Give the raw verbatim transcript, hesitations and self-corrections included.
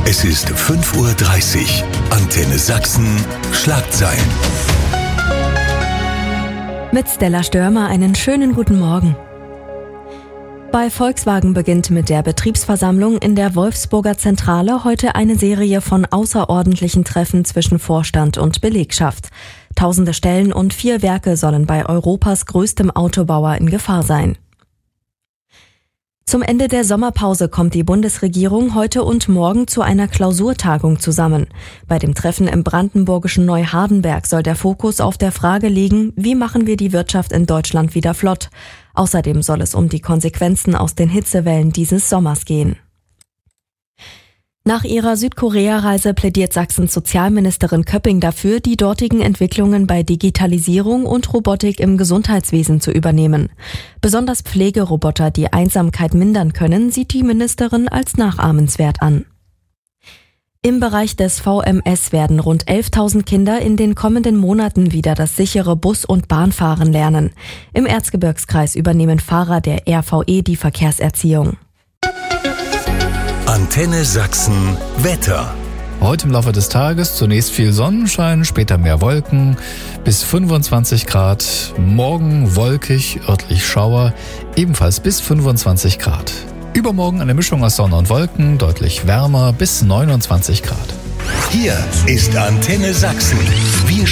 Es ist fünf Uhr dreißig. Antenne Sachsen. Schlagzeilen. Mit Stella Störmer einen schönen guten Morgen. Bei Volkswagen beginnt mit der Betriebsversammlung in der Wolfsburger Zentrale heute eine Serie von außerordentlichen Treffen zwischen Vorstand und Belegschaft. Tausende Stellen und vier Werke sollen bei Europas größtem Autobauer in Gefahr sein. Zum Ende der Sommerpause kommt die Bundesregierung heute und morgen zu einer Klausurtagung zusammen. Bei dem Treffen im brandenburgischen Neuhardenberg soll der Fokus auf der Frage liegen, wie machen wir die Wirtschaft in Deutschland wieder flott. Außerdem soll es um die Konsequenzen aus den Hitzewellen dieses Sommers gehen. Nach ihrer Südkorea-Reise plädiert Sachsens Sozialministerin Köpping dafür, die dortigen Entwicklungen bei Digitalisierung und Robotik im Gesundheitswesen zu übernehmen. Besonders Pflegeroboter, die Einsamkeit mindern können, sieht die Ministerin als nachahmenswert an. Im Bereich des V M S werden rund elftausend Kinder in den kommenden Monaten wieder das sichere Bus- und Bahnfahren lernen. Im Erzgebirgskreis übernehmen Fahrer der R V E die Verkehrserziehung. Antenne Sachsen Wetter. Heute im Laufe des Tages zunächst viel Sonnenschein, später mehr Wolken, bis fünfundzwanzig Grad. Morgen wolkig, örtlich Schauer, ebenfalls bis fünfundzwanzig Grad. Übermorgen eine Mischung aus Sonne und Wolken, deutlich wärmer, bis neunundzwanzig Grad. Hier ist Antenne Sachsen. Wir